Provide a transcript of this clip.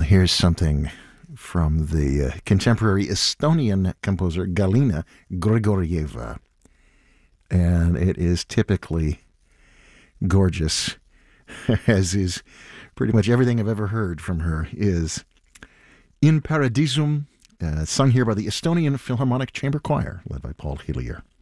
Here's something from the contemporary Estonian composer Galina Grigorieva. And it is typically gorgeous, as is pretty much everything I've ever heard from her is In Paradisum, sung here by the Estonian Philharmonic Chamber Choir, led by Paul Hillier.